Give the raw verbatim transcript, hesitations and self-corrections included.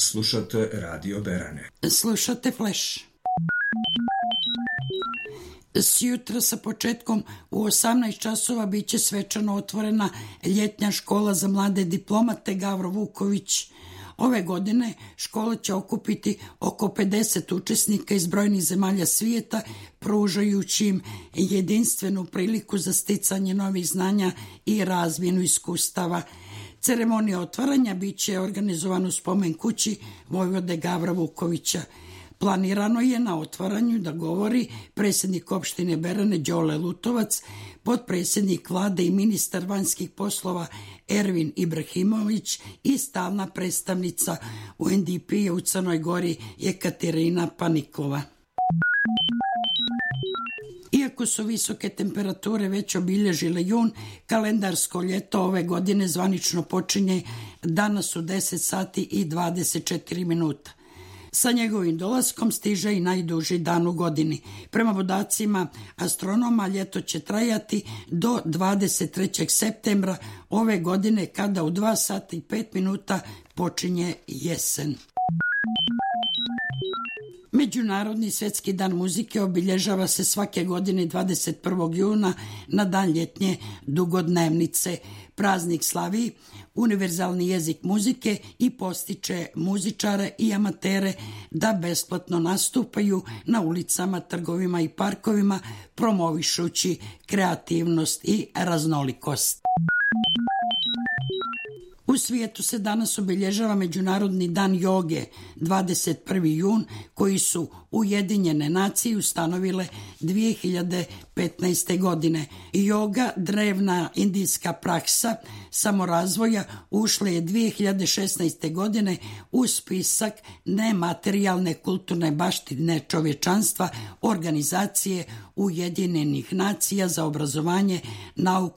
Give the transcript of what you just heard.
Slušate Radio Berane. Slušate Flash. Sjutra sa početkom u osamnaest časova biće svečano otvorena ljetnja škola za mlade diplomate Gavro Vuković. Ove godine škola će okupiti oko pedeset učesnika iz brojnih zemalja svijeta, pružajući im jedinstvenu priliku za sticanje novih znanja i razmjenu iskustava. Ceremonija otvaranja biće organizovana u spomen kući vojvode Gavra Vukovića. Planirano je na otvaranju da govori predsjednik opštine Berane Đole Lutovac, potpredsjednik vlade i ministar vanjskih poslova Ervin Ibrahimović i stalna predstavnica U N D P-a u Crnoj Gori Jekaterina Paniklova. Iako su visoke temperature već obilježile jun, kalendarsko ljeto ove godine zvanično počinje danas u deset sati i dvadeset četiri minuta. Sa njegovim dolaskom stiže i najduži dan u godini. Prema podacima astronoma ljeto će trajati do dvadeset trećeg septembra ove godine, kada u dva sata i pet minuta počinje jesen. Međunarodni svjetski dan muzike obilježava se svake godine dvadeset prvog juna na dan ljetnje dugodnevnice. Praznik slavi univerzalni jezik muzike i postiče muzičare i amatere da besplatno nastupaju na ulicama, trgovima i parkovima, promovišući kreativnost i raznolikost. U svijetu se danas obilježava Međunarodni dan joge, dvadeset prvi jun, koji su Ujedinjene nacije ustanovile dvije hiljade petnaeste. godine. Joga, drevna indijska praksa samorazvoja, ušla je dvije hiljade šesnaeste. godine u spisak nematerijalne kulturne baštine čovječanstva Organizacije Ujedinjenih nacija za obrazovanje, nauku